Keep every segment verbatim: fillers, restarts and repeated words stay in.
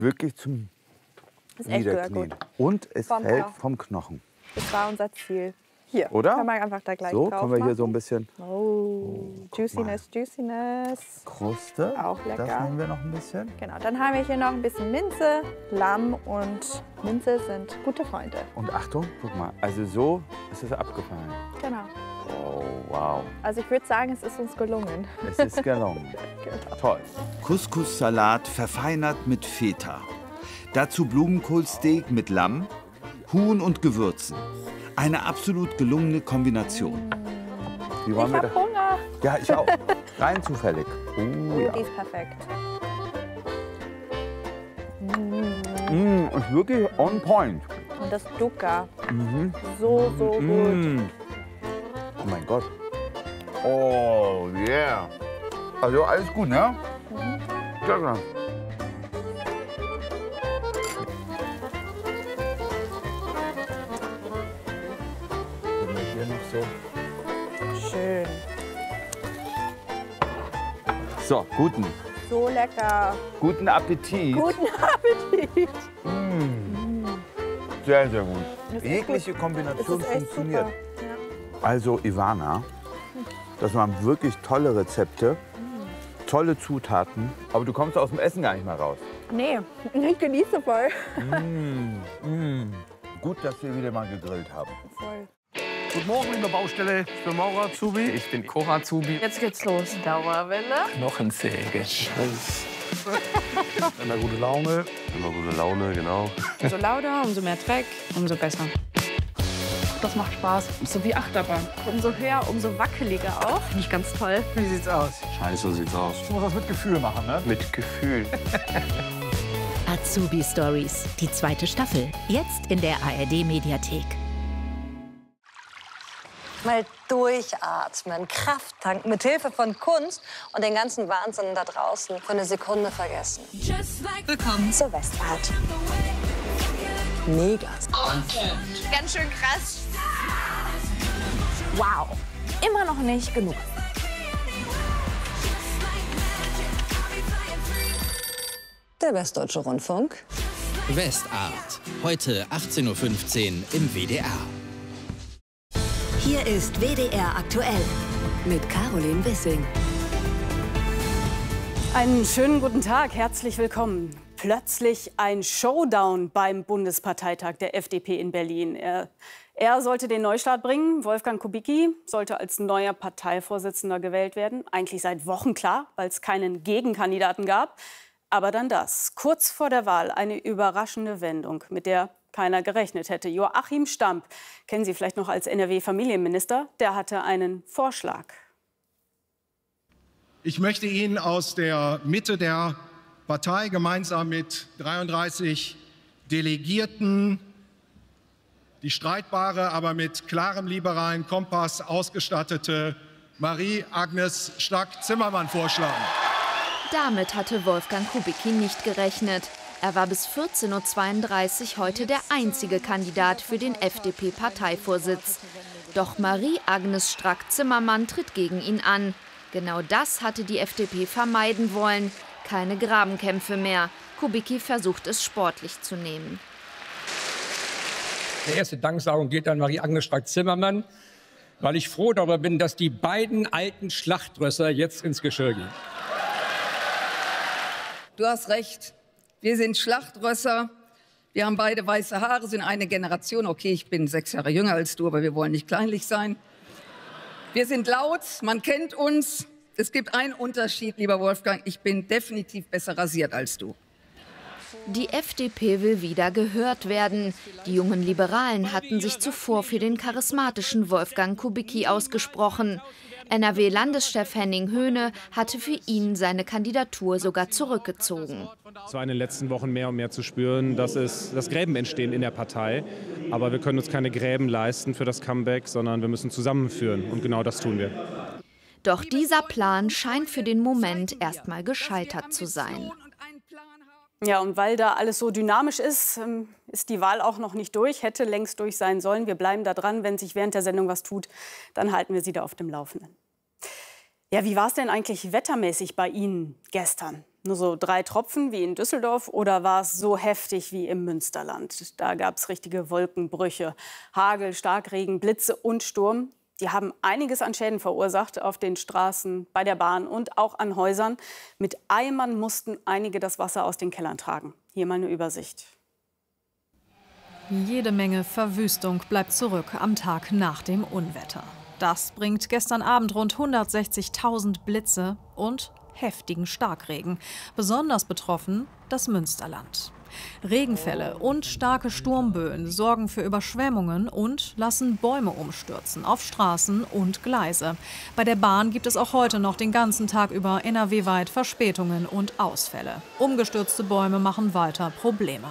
wirklich zum ist echt Niederknien. gut. Und es Vom fällt Knochen. vom Knochen. Das war unser Ziel. Hier, Oder? kann man einfach da gleich So, drauf können wir hier machen. so ein bisschen Oh, Oh, guck Juiciness, Juiciness. Kruste. Auch lecker. Das nehmen wir noch ein bisschen. Genau, dann haben wir hier noch ein bisschen Minze. Lamm und Minze sind gute Freunde. Und Achtung, guck mal, also so ist es abgefallen. Genau. Oh, wow. Also ich würde sagen, es ist uns gelungen. Es ist gelungen. Genau. Toll. Couscous-Salat verfeinert mit Feta. Dazu Blumenkohlsteak mit Lamm, Huhn und Gewürzen. Eine absolut gelungene Kombination. Wie wollen Ich wir habe das? Hunger. Ja, ich auch. Rein zufällig. Oh, Oh, ja. die ist perfekt. Mm, ist wirklich on point. Und das Dukkha. Mhm. So, so gut. Mm. Oh mein Gott. Oh, yeah. Also alles gut, ne? Mhm. Sehr gut. Können wir hier noch so. Schön. So, guten. So lecker. Guten Appetit. Guten Appetit. Sehr, sehr gut. Das ist Jegliche gut. Kombination Das ist echt funktioniert. super. Ja. Also Ivana, das waren wirklich tolle Rezepte, tolle Zutaten. Aber du kommst aus dem Essen gar nicht mehr raus. Nee, ich genieße voll. Mm. Gut, dass wir wieder mal gegrillt haben. voll. Guten Morgen, liebe Baustelle. Ich bin Maurer Azubi. Ich bin Koch Azubi. Jetzt geht's los. Dauerwelle. Knochensäge. Immer gute Laune. Immer gute Laune, genau. Umso lauter, umso mehr Dreck, umso besser. Das macht Spaß. So wie Achterbahn. Umso höher, umso wackeliger auch. Finde ich ganz toll. Wie sieht's aus? Scheiße sieht's aus. Du musst das mit Gefühl machen, ne? Mit Gefühl. Azubi Stories, die zweite Staffel. Jetzt in der A R D-Mediathek. Mal durchatmen, Kraft tanken, mit Hilfe von Kunst und den ganzen Wahnsinn da draußen für eine Sekunde vergessen. Willkommen. Zur Westart. Mega. Ganz schön krass. Wow. Immer noch nicht genug. Der Westdeutsche Rundfunk. Westart. Heute achtzehn Uhr fünfzehn im W D R. Hier ist W D R aktuell mit Caroline Wissing. Einen schönen guten Tag, herzlich willkommen. Plötzlich ein Showdown beim Bundesparteitag der F D P in Berlin. Er, er sollte den Neustart bringen. Wolfgang Kubicki sollte als neuer Parteivorsitzender gewählt werden. Eigentlich seit Wochen klar, weil es keinen Gegenkandidaten gab. Aber dann das. Kurz vor der Wahl eine überraschende Wendung, mit der keiner gerechnet hätte. Joachim Stamp, kennen Sie vielleicht noch als N R W-Familienminister, der hatte einen Vorschlag. Ich möchte Ihnen aus der Mitte der Partei gemeinsam mit dreiunddreißig Delegierten die streitbare, aber mit klarem liberalen Kompass ausgestattete Marie-Agnes Strack-Zimmermann vorschlagen. Damit hatte Wolfgang Kubicki nicht gerechnet. Er war bis vierzehn Uhr zweiunddreißig heute der einzige Kandidat für den F D P-Parteivorsitz. Doch Marie-Agnes Strack-Zimmermann tritt gegen ihn an. Genau das hatte die F D P vermeiden wollen. Keine Grabenkämpfe mehr. Kubicki versucht es sportlich zu nehmen. Die erste Danksagung geht an Marie-Agnes Strack-Zimmermann, weil ich froh darüber bin, dass die beiden alten Schlachtrösser jetzt ins Geschirr gehen. Du hast recht. Wir sind Schlachtrösser. Wir haben beide weiße Haare, sind eine Generation. Okay, ich bin sechs Jahre jünger als du, aber wir wollen nicht kleinlich sein. Wir sind laut, man kennt uns. Es gibt einen Unterschied, lieber Wolfgang. Ich bin definitiv besser rasiert als du. Die F D P will wieder gehört werden. Die jungen Liberalen hatten sich zuvor für den charismatischen Wolfgang Kubicki ausgesprochen. N R W-Landeschef Henning Höhne hatte für ihn seine Kandidatur sogar zurückgezogen. Es war in den letzten Wochen mehr und mehr zu spüren, dass, es, dass Gräben entstehen in der Partei. Aber wir können uns keine Gräben leisten für das Comeback, sondern wir müssen zusammenführen. Und genau das tun wir. Doch dieser Plan scheint für den Moment erstmal gescheitert zu sein. Ja, und weil da alles so dynamisch ist, ist die Wahl auch noch nicht durch, hätte längst durch sein sollen. Wir bleiben da dran. Wenn sich während der Sendung was tut, dann halten wir Sie da auf dem Laufenden. Ja, wie war es denn eigentlich wettermäßig bei Ihnen gestern? Nur so drei Tropfen wie in Düsseldorf oder war es so heftig wie im Münsterland? Da gab es richtige Wolkenbrüche, Hagel, Starkregen, Blitze und Sturm. Die haben einiges an Schäden verursacht auf den Straßen, bei der Bahn und auch an Häusern. Mit Eimern mussten einige das Wasser aus den Kellern tragen. Hier mal eine Übersicht. Jede Menge Verwüstung bleibt zurück am Tag nach dem Unwetter. Das bringt gestern Abend rund hundertsechzigtausend Blitze und heftigen Starkregen. Besonders betroffen das Münsterland. Regenfälle und starke Sturmböen sorgen für Überschwemmungen und lassen Bäume umstürzen auf Straßen und Gleise. Bei der Bahn gibt es auch heute noch den ganzen Tag über N R W-weit Verspätungen und Ausfälle. Umgestürzte Bäume machen weiter Probleme.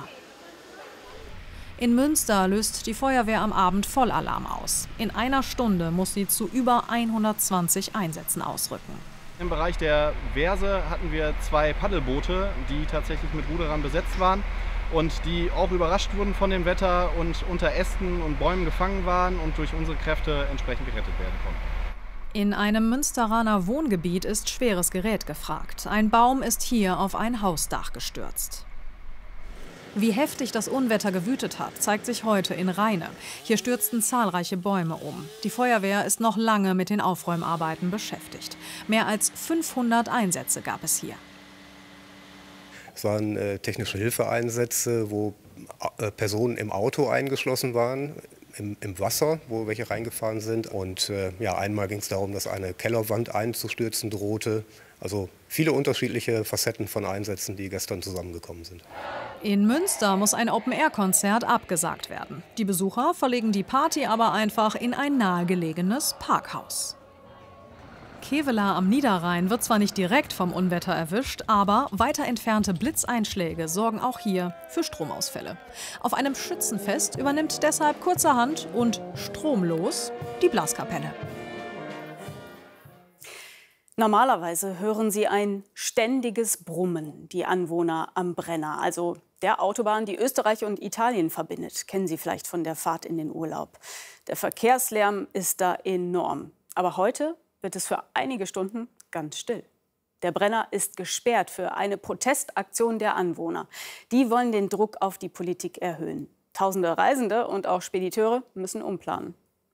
In Münster löst die Feuerwehr am Abend Vollalarm aus. In einer Stunde muss sie zu über hundertzwanzig Einsätzen ausrücken. Im Bereich der Wehrse hatten wir zwei Paddelboote, die tatsächlich mit Ruderern besetzt waren und die auch überrascht wurden von dem Wetter und unter Ästen und Bäumen gefangen waren und durch unsere Kräfte entsprechend gerettet werden konnten. In einem Münsteraner Wohngebiet ist schweres Gerät gefragt. Ein Baum ist hier auf ein Hausdach gestürzt. Wie heftig das Unwetter gewütet hat, zeigt sich heute in Rheine. Hier stürzten zahlreiche Bäume um. Die Feuerwehr ist noch lange mit den Aufräumarbeiten beschäftigt. Mehr als fünfhundert Einsätze gab es hier. Es waren äh, technische Hilfeeinsätze, wo äh, Personen im Auto eingeschlossen waren, im, im Wasser, wo welche reingefahren sind. Und äh, ja, einmal ging es darum, dass eine Kellerwand einzustürzen drohte. Also viele unterschiedliche Facetten von Einsätzen, die gestern zusammengekommen sind. In Münster muss ein Open-Air-Konzert abgesagt werden. Die Besucher verlegen die Party aber einfach in ein nahegelegenes Parkhaus. Kevelaer am Niederrhein wird zwar nicht direkt vom Unwetter erwischt, aber weiter entfernte Blitzeinschläge sorgen auch hier für Stromausfälle. Auf einem Schützenfest übernimmt deshalb kurzerhand und stromlos die Blaskapelle. Normalerweise hören Sie ein ständiges Brummen, die Anwohner am Brenner, also der Autobahn, die Österreich und Italien verbindet. Kennen Sie vielleicht von der Fahrt in den Urlaub. Der Verkehrslärm ist da enorm. Aber heute wird es für einige Stunden ganz still. Der Brenner ist gesperrt für eine Protestaktion der Anwohner. Die wollen den Druck auf die Politik erhöhen. Tausende Reisende und auch Spediteure müssen umplanen.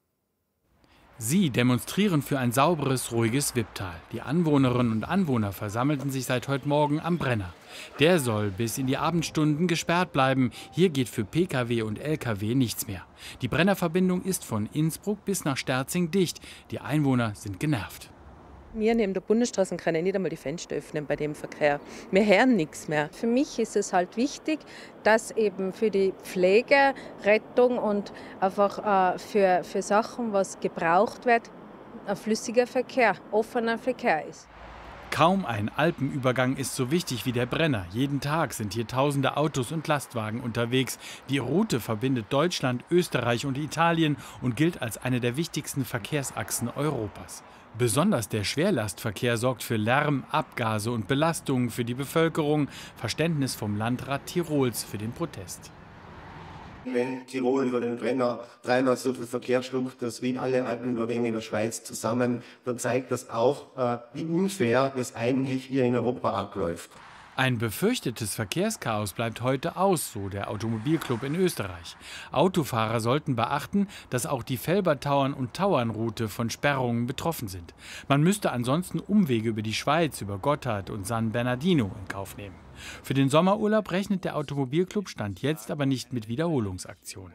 Sie demonstrieren für ein sauberes, ruhiges Wipptal. Die Anwohnerinnen und Anwohner versammelten sich seit heute Morgen am Brenner. Der soll bis in die Abendstunden gesperrt bleiben. Hier geht für Pkw und Lkw nichts mehr. Die Brennerverbindung ist von Innsbruck bis nach Sterzing dicht. Die Einwohner sind genervt. Wir neben der Bundesstraße können nicht einmal die Fenster öffnen bei dem Verkehr. Wir hören nichts mehr. Für mich ist es halt wichtig, dass eben für die Pflege, Rettung und einfach äh, für, für Sachen, was gebraucht wird, ein flüssiger Verkehr, offener Verkehr ist. Kaum ein Alpenübergang ist so wichtig wie der Brenner. Jeden Tag sind hier tausende Autos und Lastwagen unterwegs. Die Route verbindet Deutschland, Österreich und Italien und gilt als eine der wichtigsten Verkehrsachsen Europas. Besonders der Schwerlastverkehr sorgt für Lärm, Abgase und Belastungen für die Bevölkerung. Verständnis vom Landrat Tirols für den Protest. Wenn Tirol über den Brenner dreimal so viel Verkehr schluckt, das wie alle Alpenübergänge in der Schweiz zusammen, dann zeigt das auch, äh, wie unfair das eigentlich hier in Europa abläuft. Ein befürchtetes Verkehrschaos bleibt heute aus, so der Automobilclub in Österreich. Autofahrer sollten beachten, dass auch die Felbertauern- und Tauernroute von Sperrungen betroffen sind. Man müsste ansonsten Umwege über die Schweiz, über Gotthard und San Bernardino in Kauf nehmen. Für den Sommerurlaub rechnet der Automobilclub Stand jetzt aber nicht mit Wiederholungsaktionen.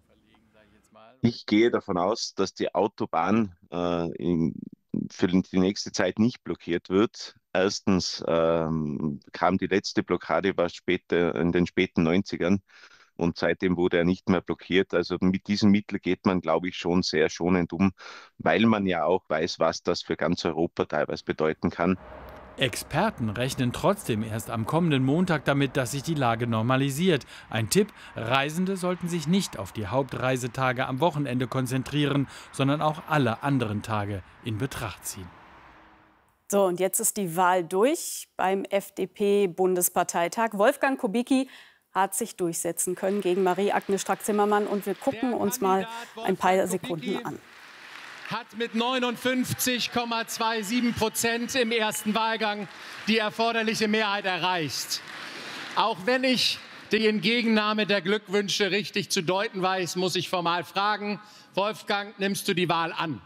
Ich gehe davon aus, dass die Autobahn äh, in, für die nächste Zeit nicht blockiert wird. Erstens ähm, kam die letzte Blockade war später, in den späten neunzigern und seitdem wurde er nicht mehr blockiert. Also mit diesem Mittel geht man, glaube ich, schon sehr schonend um, weil man ja auch weiß, was das für ganz Europa teilweise bedeuten kann. Experten rechnen trotzdem erst am kommenden Montag damit, dass sich die Lage normalisiert. Ein Tipp: Reisende sollten sich nicht auf die Hauptreisetage am Wochenende konzentrieren, sondern auch alle anderen Tage in Betracht ziehen. So, und jetzt ist die Wahl durch beim F D P-Bundesparteitag. Wolfgang Kubicki hat sich durchsetzen können gegen Marie-Agnes Strack-Zimmermann. Und wir gucken uns mal ein paar Sekunden an. hat mit neunundfünfzig Komma siebenundzwanzig Prozent im ersten Wahlgang die erforderliche Mehrheit erreicht. Auch wenn ich die Entgegennahme der Glückwünsche richtig zu deuten weiß, muss ich formal fragen, Wolfgang, nimmst du die Wahl an?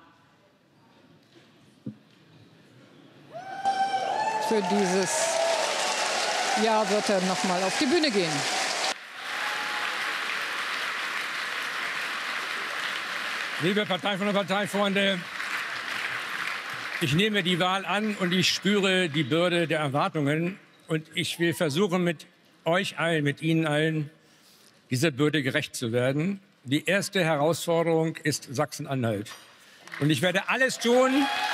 Für dieses Jahr wird er noch mal auf die Bühne gehen. Liebe Parteifreunde und Parteifreunde, ich nehme die Wahl an und ich spüre die Bürde der Erwartungen. Und ich will versuchen, mit euch allen, mit Ihnen allen, dieser Bürde gerecht zu werden. Die erste Herausforderung ist Sachsen-Anhalt. Und ich werde alles tun,